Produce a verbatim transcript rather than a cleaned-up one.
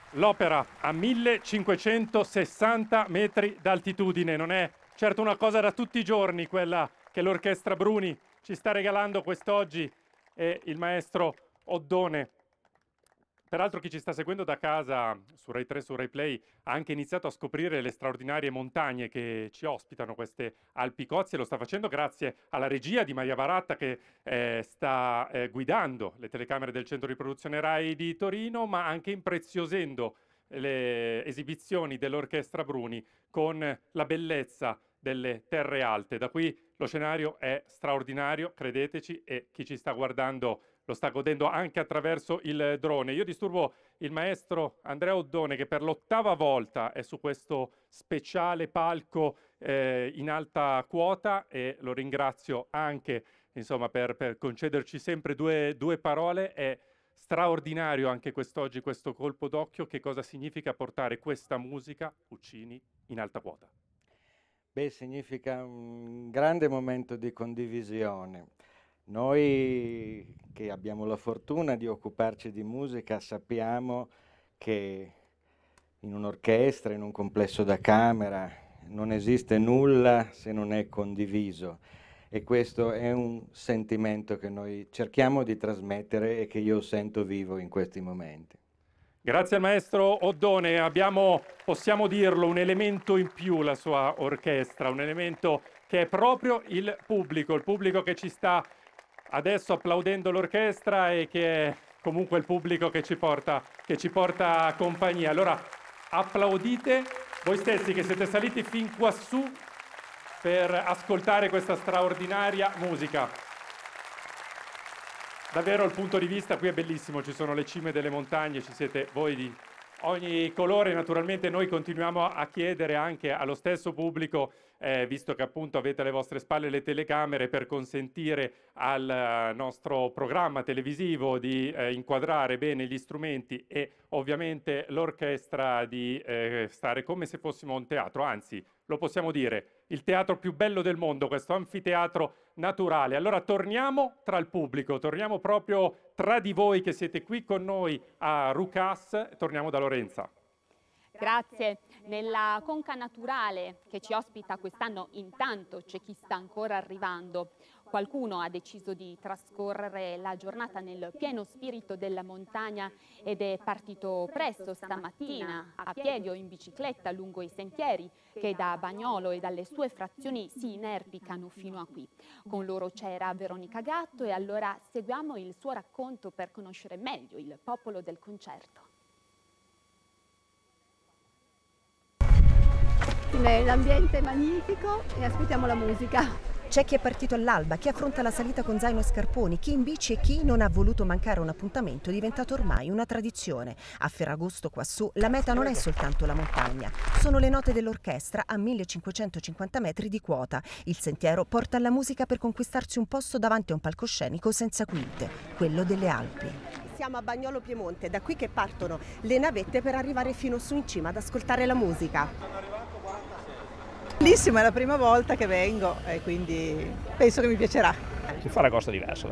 L'opera a millecinquecentosessanta metri d'altitudine, non è certo una cosa da tutti i giorni quella che l'Orchestra Bruni ci sta regalando quest'oggi, e il maestro Oddone. Peraltro chi ci sta seguendo da casa su Rai tre, su Rai Play, ha anche iniziato a scoprire le straordinarie montagne che ci ospitano, queste Alpi Cozie. Lo sta facendo grazie alla regia di Maria Baratta, che eh, sta eh, guidando le telecamere del centro di produzione Rai di Torino, ma anche impreziosendo le esibizioni dell'Orchestra Bruni con la bellezza delle terre alte. Da qui lo scenario è straordinario, credeteci, e chi ci sta guardando lo sta godendo anche attraverso il drone. Io disturbo il maestro Andrea Oddone, che per l'ottava volta è su questo speciale palco eh, in alta quota, e lo ringrazio anche, insomma, per, per concederci sempre due, due parole. È straordinario anche quest'oggi questo colpo d'occhio. Che cosa significa portare questa musica, Puccini, in alta quota? Beh, significa un grande momento di condivisione. Noi che abbiamo la fortuna di occuparci di musica sappiamo che in un'orchestra, in un complesso da camera, non esiste nulla se non è condiviso, e questo è un sentimento che noi cerchiamo di trasmettere e che io sento vivo in questi momenti. Grazie al maestro Oddone. Abbiamo, possiamo dirlo, un elemento in più, la sua orchestra, un elemento che è proprio il pubblico, il pubblico che ci sta adesso applaudendo l'orchestra, e che è comunque il pubblico che ci porta, che ci porta compagnia. Allora applaudite voi stessi che siete saliti fin quassù per ascoltare questa straordinaria musica. Davvero il punto di vista qui è bellissimo, ci sono le cime delle montagne, ci siete voi di ogni colore. Naturalmente noi continuiamo a chiedere anche allo stesso pubblico, eh, visto che appunto avete alle vostre spalle le telecamere, per consentire al nostro programma televisivo di eh, inquadrare bene gli strumenti e ovviamente l'orchestra di eh, stare come se fossimo un teatro, anzi lo possiamo dire, il teatro più bello del mondo, questo anfiteatro naturale. Allora torniamo tra il pubblico, torniamo proprio tra di voi che siete qui con noi a Rucas, torniamo da Lorenza. Grazie. Nella conca naturale che ci ospita quest'anno, intanto c'è chi sta ancora arrivando. Qualcuno ha deciso di trascorrere la giornata nel pieno spirito della montagna ed è partito presto stamattina, a piedi o in bicicletta, lungo i sentieri che da Bagnolo e dalle sue frazioni si inerpicano fino a qui. Con loro c'era Veronica Gatto, e allora seguiamo il suo racconto per conoscere meglio il popolo del concerto. L'ambiente è magnifico e aspettiamo la musica. C'è chi è partito all'alba, chi affronta la salita con zaino e scarponi, chi in bici e chi non ha voluto mancare un appuntamento diventato ormai una tradizione. A Ferragosto quassù la meta non è soltanto la montagna, sono le note dell'orchestra a millecinquecentocinquanta metri di quota. Il sentiero porta alla musica per conquistarsi un posto davanti a un palcoscenico senza quinte, quello delle Alpi. Siamo a Bagnolo Piemonte, da qui che partono le navette per arrivare fino su in cima ad ascoltare la musica. Bellissimo, è la prima volta che vengo e quindi penso che mi piacerà. Si fa una cosa diversa,